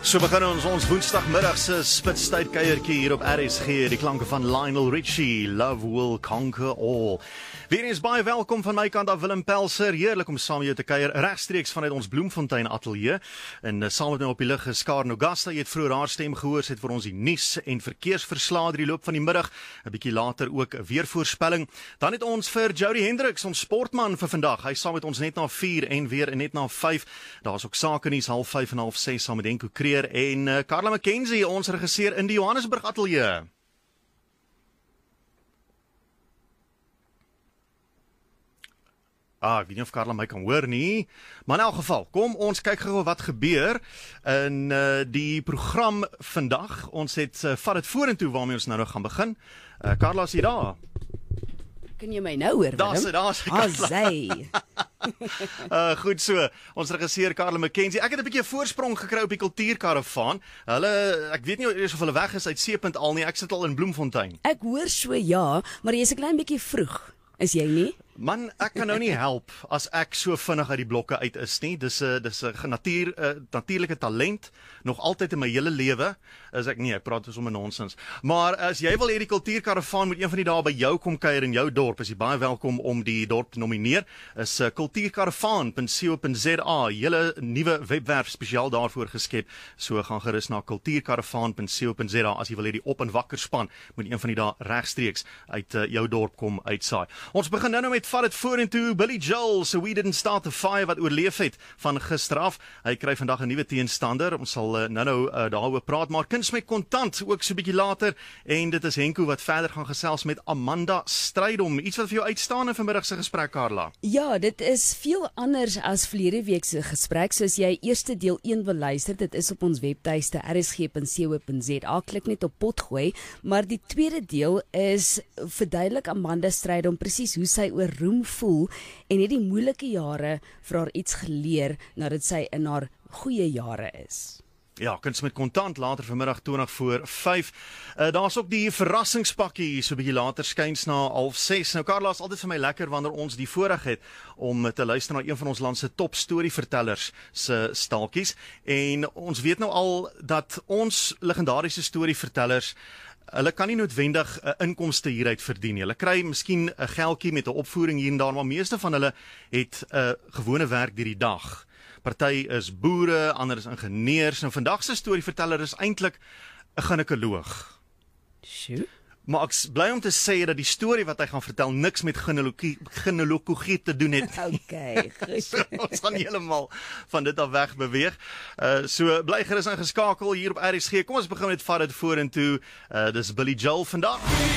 So begin ons woensdagmiddagse spitstyd kuiertjie hier op RSG, die klanke van Lionel Richie, Love Will Conquer All. Weer eens baie welkom van my kant af, Willem Pelser, heerlik om saam met jou te kuier, regstreeks vanuit ons Bloemfontein ateljee, en saam met my op die lug is Karen Augusta. Jy het vroeër haar stem gehoor, sy het vir ons die nuus en verkeersverslae die loop van die middag, 'n bietjie later ook weervoorspelling. Dan het ons vir Jody Hendricks, ons sportman vir vandag, hy saam met ons net na 4 en weer net na 5, daar is ook sake nuus 5:30 en 5:30 saam met Henko Kreer en Carla McKenzie, ons regisseur in die Johannesburg ateljee. Ek weet nie of Carla my kan hoor nie, maar in elk geval, kom ons kyk gou wat gebeur in die program vandag. Ons het vat dit vorentoe waarmee ons nou nog gaan begin. Carla, is jy daar? Kan jy my nou hoor, Willem? Daar's goed so, ons regisseur Carla McKenzie. Ek het 'n bietjie 'n voorsprong gekry op die kultuurkaravaan. Ek weet nie eers of hulle weg is uit C.Al nie, ek sit al in Bloemfontein. Ek hoor so ja, maar jy's 'n klein bietjie vroeg. Is jy nie? Man, ek kan nou nie help as ek so vinnig uit die blokke uit is nie. Dis 'n natuurlike talent, nog altyd in my hele lewe. Ek praat dus om 'n nonsens. Maar as jy wil hê die kultuurkaravaan moet een van die dae by jou kom kuier in jou dorp, is jy baie welkom om die dorp te nomineer. Is kultuurkaravaan.co.za, hele nuwe webwerf spesiaal daarvoor geskep. So gaan gerus na kultuurkaravaan.co.za as jy wil hê die op en wakker span moet een van die dae regstreeks uit jou dorp kom uitsaai. Ons begin nou met vat dit vorentoe. Billy Joel, So We Didn't Start the Fire, wat oorleef het van gister af. Hy kry vandag 'n nuwe teenstander. Ons sal nou daaroor praat, maar kuns met kontant ook so 'n bietjie later. En dit is Henko wat verder gaan gesels met Amanda Strydom. Iets wat vir jou uitstaan in vanmiddag se gesprek, Carla? Ja, dit is veel anders as verlede week se gesprek. Soos jy eerste deel 1 wil luister, dit is op ons webtuiste rsg.co.za. Klik net op potgooi, maar die tweede deel is verduidelik Amanda Strydom presies hoe sy oor roem voel en het die moeilike jare vir haar iets geleer nadat sy in haar goeie jare is. Ja, kuns met kontant later vanmiddag 5:20. Daar's ook die verrassingspakkie so 'n bietjie later skuins na 5:30. Nou Carla, is altyd vir my lekker wanneer ons die voorreg het om te luister na een van ons land se top storievertellers se staaltjies. En ons weet nou al dat ons legendariese storievertellers, hulle kan nie noodwendig 'n inkomste hieruit verdien nie. Hulle kry miskien 'n geldjie met 'n opvoering hier en daar, maar meeste van hulle het 'n gewone werk deur die dag. Party is boere, ander is ingenieurs. Nou vandag se storieverteller is eintlik 'n ginekoloog. Sjoe. Maar ek bly om te sê dat die storie wat hy gaan vertel niks met ginekologie te doen het. Okay, goed. So, ons gaan heeltemal van dit af weg beweeg. So bly gerus ingeskakel hier op RSG. Kom ons begin met vat dit vorentoe. Dis Billy Joel vandag.